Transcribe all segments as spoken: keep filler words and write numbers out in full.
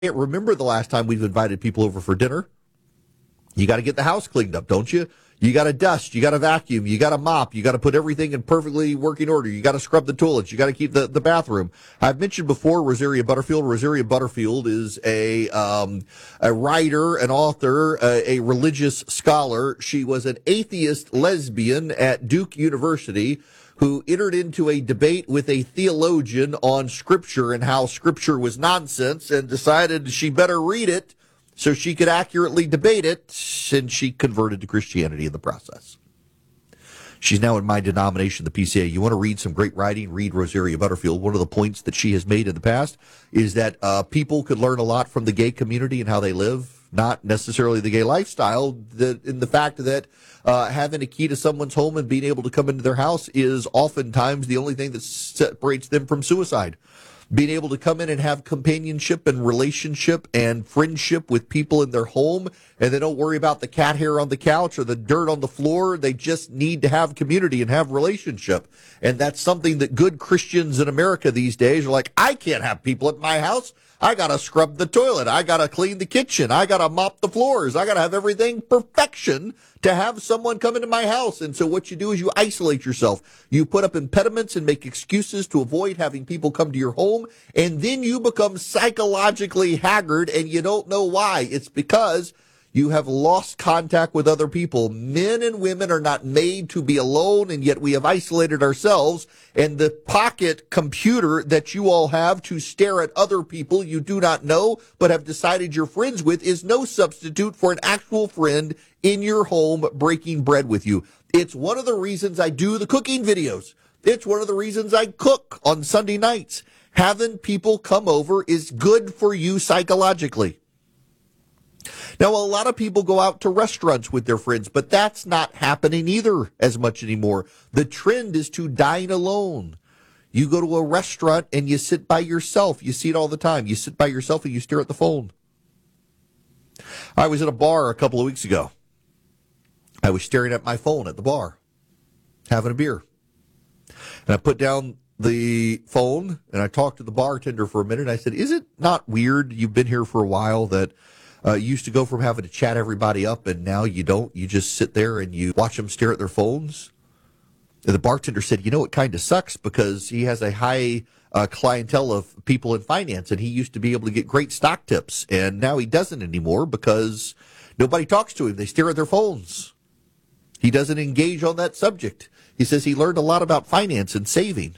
can't remember the last time we've invited people over for dinner. You got to get the house cleaned up, don't you? You got to dust, you got to vacuum, you got to mop, you got to put everything in perfectly working order. You got to scrub the toilets, you got to keep the, the bathroom. I've mentioned before Rosaria Butterfield. Rosaria Butterfield is a um, a writer, an author, a, a religious scholar. She was an atheist lesbian at Duke University who entered into a debate with a theologian on Scripture and how Scripture was nonsense and decided she better read it so she could accurately debate it, and she converted to Christianity in the process. She's now in my denomination, the P C A. You want to read some great writing? Read Rosaria Butterfield. One of the points that she has made in the past is that uh, people could learn a lot from the gay community and how they live, not necessarily the gay lifestyle, the, in the fact that uh, having a key to someone's home and being able to come into their house is oftentimes the only thing that separates them from suicide. Being able to come in and have companionship and relationship and friendship with people in their home, and they don't worry about the cat hair on the couch or the dirt on the floor. They just need to have community and have relationship. And that's something that good Christians in America these days are like, I can't have people at my house. I got to scrub the toilet. I got to clean the kitchen. I got to mop the floors. I got to have everything perfection to have someone come into my house. And so what you do is you isolate yourself. You put up impediments and make excuses to avoid having people come to your home. And then you become psychologically haggard and you don't know why. It's because you have lost contact with other people. Men and women are not made to be alone, and yet we have isolated ourselves. And the pocket computer that you all have to stare at other people you do not know but have decided you're friends with is no substitute for an actual friend in your home breaking bread with you. It's one of the reasons I do the cooking videos. It's one of the reasons I cook on Sunday nights. Having people come over is good for you psychologically. Now, a lot of people go out to restaurants with their friends, but that's not happening either as much anymore. The trend is to dine alone. You go to a restaurant and you sit by yourself. You see it all the time. You sit by yourself and you stare at the phone. I was at a bar a couple of weeks ago. I was staring at my phone at the bar, having a beer. And I put down the phone and I talked to the bartender for a minute. I said, is it not weird? You've been here for a while that Uh, you used to go from having to chat everybody up, and now you don't. You just sit there and you watch them stare at their phones. And the bartender said, you know, it kind of sucks because he has a high uh, clientele of people in finance, and he used to be able to get great stock tips, and now he doesn't anymore because nobody talks to him. They stare at their phones. He doesn't engage on that subject. He says he learned a lot about finance and saving.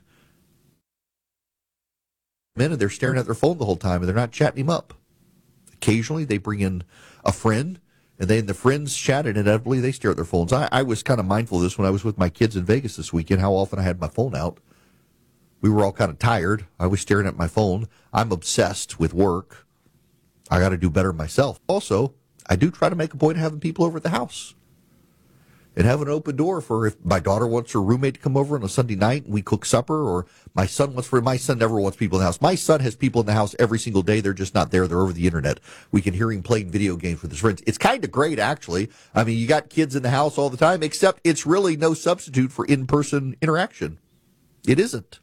Men, and they're staring at their phone the whole time, and they're not chatting him up. Occasionally, they bring in a friend, and then the friends chat, and inevitably they stare at their phones. I, I was kind of mindful of this when I was with my kids in Vegas this weekend, how often I had my phone out. We were all kind of tired. I was staring at my phone. I'm obsessed with work. I got to do better myself. Also, I do try to make a point of having people over at the house and have an open door for if my daughter wants her roommate to come over on a Sunday night and we cook supper, or my son wants for my son never wants people in the house. My son has people in the house every single day. They're just not there. They're over the internet. We can hear him playing video games with his friends. It's kind of great, actually. I mean, you got kids in the house all the time, except it's really no substitute for in-person interaction. It isn't.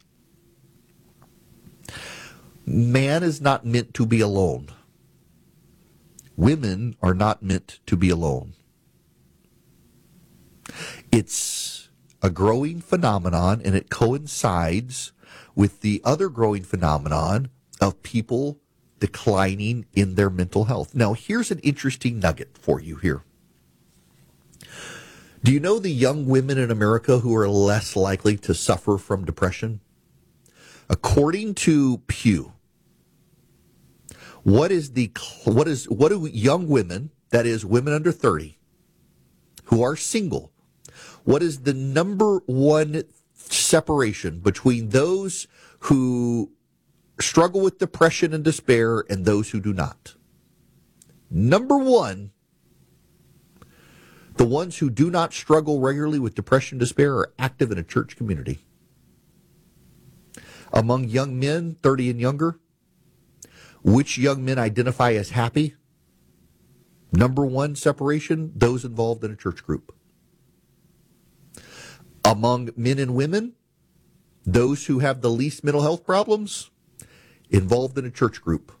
Man is not meant to be alone. Women are not meant to be alone. It's a growing phenomenon, and it coincides with the other growing phenomenon of people declining in their mental health. Now, here's an interesting nugget for you here. Do you know the young women in America who are less likely to suffer from depression? According to Pew, what is the what is what do young women, that is women under thirty, who are single, what is the number one separation between those who struggle with depression and despair and those who do not? Number one, the ones who do not struggle regularly with depression and despair are active in a church community. Among young men, thirty and younger, which young men identify as happy? Number one separation, those involved in a church group. Among men and women, those who have the least mental health problems, involved in a church group.